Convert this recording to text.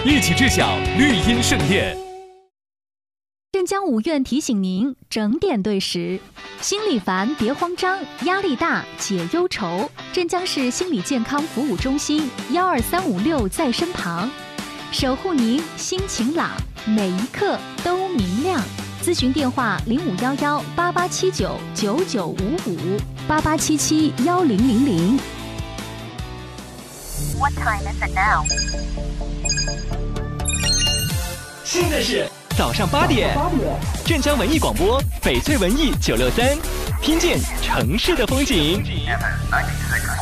一起知晓绿荫盛宴。 镇江五院提醒您整点对时，心里烦别慌张，压力大解忧愁。镇江市心理健康服务中心12356在身旁，守护您心情朗，每一刻都明亮。咨询电话05118879995588771000。 What time is it now? 新的是早上8点，镇江文艺广播，翡翠文艺963，听见城市的风景。